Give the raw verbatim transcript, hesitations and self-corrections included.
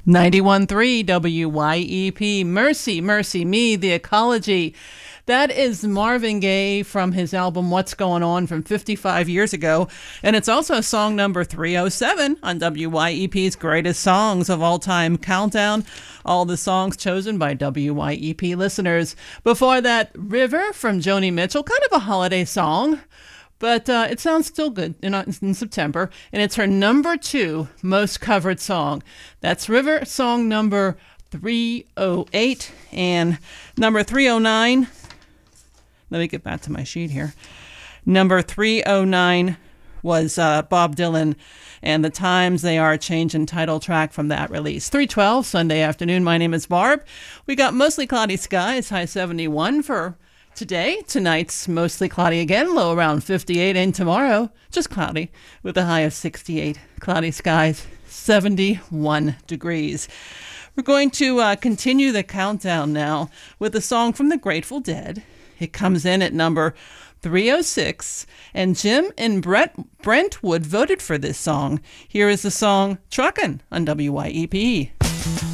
ninety-one point three W Y E P, Mercy, Mercy Me, The Ecology. That is Marvin Gaye from his album What's Going On from fifty-five years ago. And it's also song number three oh seven on W Y E P's Greatest Songs of All Time Countdown. All the songs chosen by W Y E P listeners. Before that, River from Joni Mitchell, kind of a holiday song. But uh, it sounds still good in, in September. And it's her number two most covered song. That's River, song number three oh eight. And number three oh nine... Let me get back to my sheet here. Number three oh nine was uh, Bob Dylan and The Times They Are Changing, title track from that release. three twelve, Sunday afternoon. My name is Barb. We got mostly cloudy skies, high seventy-one for today. Tonight's mostly cloudy again, low around fifty-eight. And tomorrow, just cloudy with a high of sixty-eight. Cloudy skies, seventy-one degrees. We're going to uh, continue the countdown now with a song from the Grateful Dead. It comes in at number three oh six, and Jim and Brett Brentwood voted for this song. Here is the song Truckin' on W Y E P.